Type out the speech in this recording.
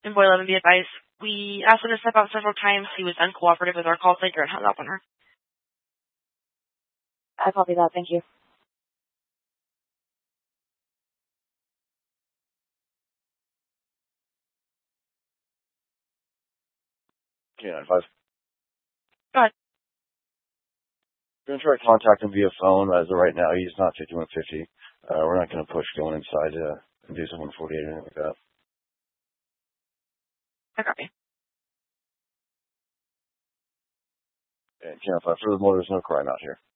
And Boy 11, be advised, we asked him to step out several times. He was uncooperative with our call taker and hung up on her. I copy that. Thank you. Okay, 9-5. Go ahead. We're going to try to contact him via phone. As of right now, he's not 5150. We're not going to push going inside and do someone 48 or anything like that. I copy. And 10-5. Furthermore, there's no crime out here.